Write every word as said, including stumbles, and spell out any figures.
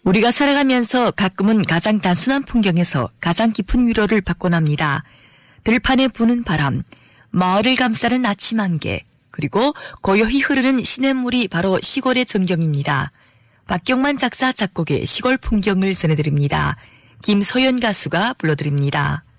우리가 살아가면서 가끔은 가장 단순한 풍경에서 가장 깊은 위로를 받곤 합니다. 들판에 부는 바람, 마을을 감싸는 아침 안개, 그리고 고요히 흐르는 시냇물이 바로 시골의 전경입니다. 박경만 작사 작곡의 시골 풍경을 전해드립니다. 김소연 가수가 불러드립니다.